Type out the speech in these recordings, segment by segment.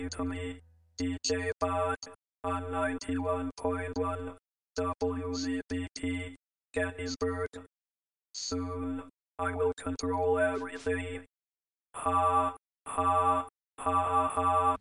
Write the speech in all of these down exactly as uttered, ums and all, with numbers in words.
to me, D J Pod, on ninety-one point one W Z B T, Gettysburg. Soon, I will control everything. Ha, ha, ha, ha.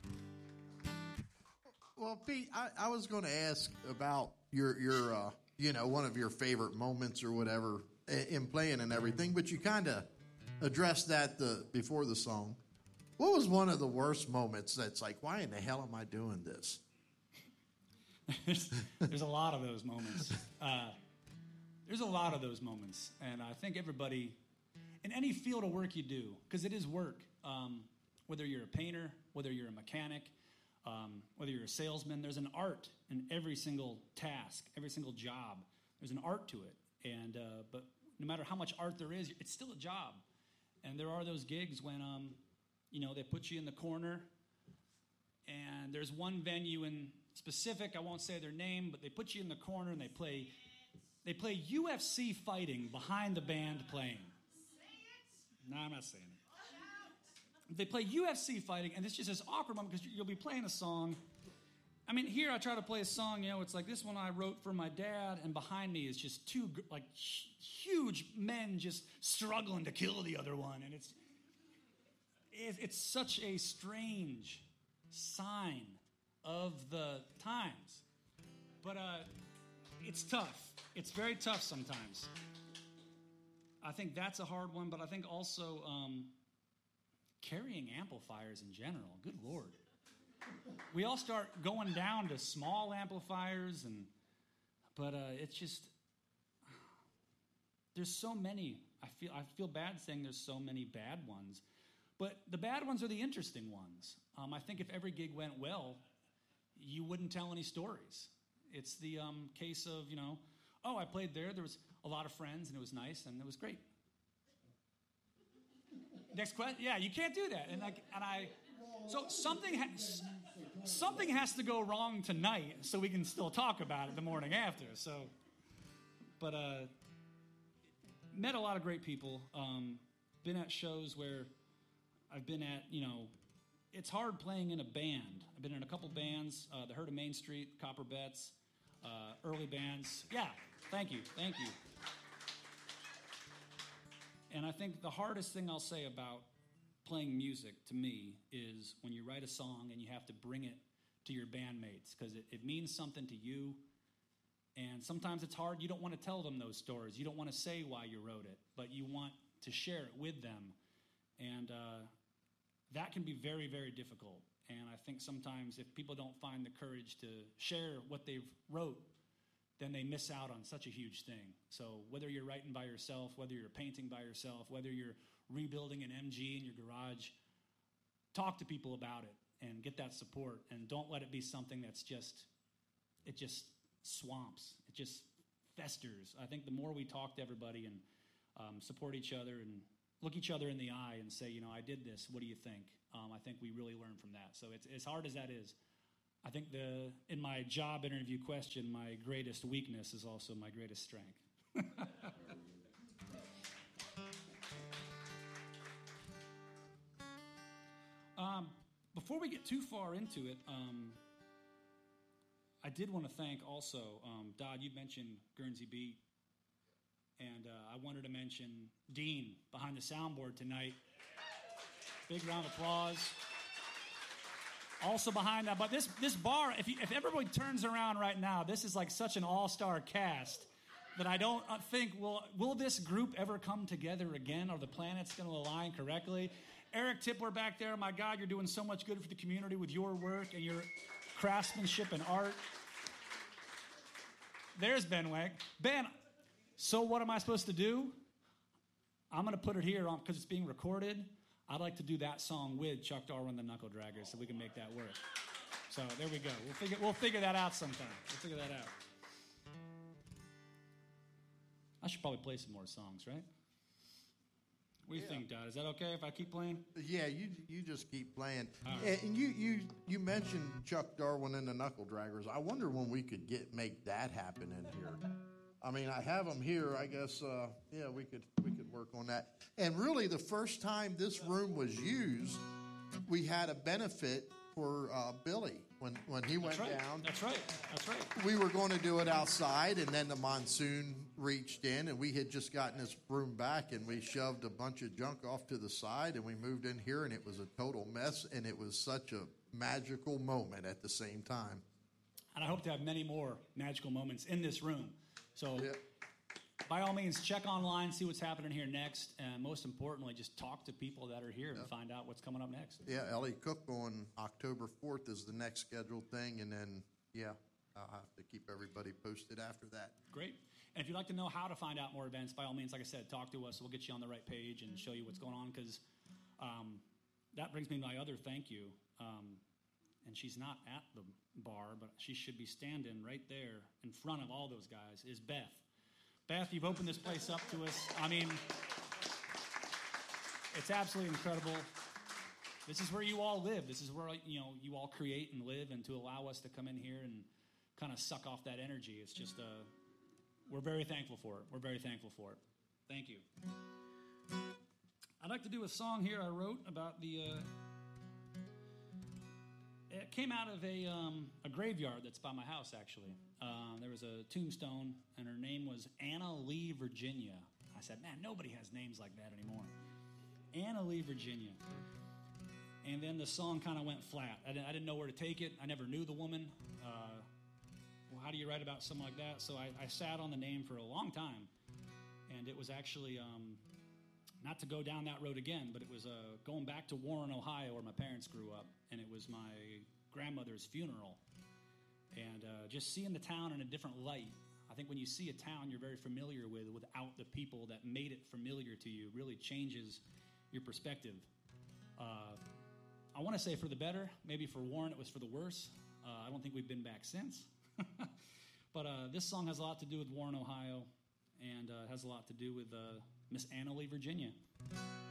Well, Pete, I, I was going to ask about your, your uh, you know, one of your favorite moments or whatever in playing and everything, but you kind of addressed that the, before the song. What was one of the worst moments that's like, why in the hell am I doing this? there's, there's a lot of those moments. Uh, there's a lot of those moments, and I think everybody, in any field of work you do, because it is work, um, whether you're a painter, whether you're a mechanic, um, whether you're a salesman, there's an art in every single task, every single job. There's an art to it, and uh, but no matter how much art there is, it's still a job. And there are those gigs when, um, you know, they put you in the corner, and there's one venue in specific, I won't say their name, but they put you in the corner and they play they play U F C fighting behind the band playing. No, I'm not saying it. They play U F C fighting, and it's just this awkward moment because you'll be playing a song. I mean, here I try to play a song, you know, it's like this one I wrote for my dad, and behind me is just two, like, huge men just struggling to kill the other one, and it's it's such a strange sign of the times. But uh, it's tough. It's very tough sometimes. I think that's a hard one, but I think also um, carrying amplifiers in general, good Lord. We all start going down to small amplifiers, and but uh, it's just, there's so many. I feel I feel bad saying there's so many bad ones. But the bad ones are the interesting ones. Um, I think if every gig went well, you wouldn't tell any stories. It's the um, case of, you know, oh, I played there. There was a lot of friends, and it was nice, and it was great. Next question. Yeah, you can't do that. And like, and I, so something has something has to go wrong tonight, so we can still talk about it the morning after. So, but uh, met a lot of great people. Um, been at shows where I've been at, you know, it's hard playing in a band. I've been in a couple bands, uh, The Herd of Main Street, Copper Bets, uh, early bands. Yeah, thank you, thank you. And I think the hardest thing I'll say about playing music to me is when you write a song and you have to bring it to your bandmates because it, it means something to you. And sometimes it's hard. You don't want to tell them those stories. You don't want to say why you wrote it, but you want to share it with them. And uh, that can be very, very difficult. And I think sometimes if people don't find the courage to share what they've wrote, then they miss out on such a huge thing. So whether you're writing by yourself, whether you're painting by yourself, whether you're rebuilding an M G in your garage, talk to people about it and get that support. And don't let it be something that's just, it just swamps. It just festers. I think the more we talk to everybody and um, support each other and look each other in the eye and say, you know, I did this, what do you think? Um, I think we really learn from that. So it's as hard as that is. I think the in my job interview question, my greatest weakness is also my greatest strength. um, before we get too far into it, um, I did want to thank also, um, Dodd, you mentioned Guernsey Beat, and uh, I wanted to mention Dean behind the soundboard tonight. Big round of applause. Also behind that, but this this bar, if you, if everybody turns around right now, this is like such an all-star cast that I don't think, will will this group ever come together again? Are the planets going to align correctly? Eric Tipler back there, my God, you're doing so much good for the community with your work and your craftsmanship and art. There's Ben Wang. Ben, so what am I supposed to do? I'm going to put it here on because it's being recorded. I'd like to do that song with Chuck Darwin, the Knuckle Draggers, so we can make that work. So there we go. We'll figure we'll figure that out sometime. We'll figure that out. I should probably play some more songs, right? What do you yeah. think, Dad? Is that okay if I keep playing? Yeah, you you just keep playing. Right. And you, you you mentioned Chuck Darwin and the Knuckle Draggers. I wonder when we could get make that happen in here. I mean, I have them here. I guess, uh, yeah, we could we could work on that. And really, the first time this room was used, we had a benefit for uh, Billy when, when he went That's right. down. That's right. That's right. We were going to do it outside, and then the monsoon reached in, and we had just gotten this broom back, and we shoved a bunch of junk off to the side, and we moved in here, and it was a total mess, and it was such a magical moment at the same time. And I hope to have many more magical moments in this room. So Yeah. by all means, check online, see what's happening here next, and most importantly, just talk to people that are here and find out what's coming up next. Yeah, Ellie Cook on October fourth is the next scheduled thing, and then, yeah, I'll have to keep everybody posted after that. Great. And if you'd like to know how to find out more events, by all means, like I said, talk to us. We'll get you on the right page and show you what's going on, because um, that brings me to my other thank you. Um, and she's not at the bar, but she should be standing right there in front of all those guys, is Beth. Beth, you've opened this place up to us. I mean, it's absolutely incredible. This is where you all live. This is where, you know, you all create and live, and to allow us to come in here and kind of suck off that energy, it's just, uh, we're very thankful for it. We're very thankful for it. Thank you. I'd like to do a song here I wrote about the, uh, it came out of a, um, a graveyard that's by my house, actually. Um, there was a tombstone, and her name was Anna Lee, Virginia. I said, man, nobody has names like that anymore. Anna Lee, Virginia. And then the song kind of went flat. I didn't, I didn't know where to take it. I never knew the woman. Uh, well, how do you write about something like that? So I, I sat on the name for a long time, and it was actually, um, not to go down that road again, but it was uh, going back to Warren, Ohio, where my parents grew up, and it was my grandmother's funeral. And uh, just seeing the town in a different light. I think when you see a town you're very familiar with without the people that made it familiar to you, really changes your perspective. Uh, I want to say for the better. Maybe for Warren it was for the worse. Uh, I don't think we've been back since. But uh, this song has a lot to do with Warren, Ohio, and uh, has a lot to do with uh, Miss Anna Lee, Virginia.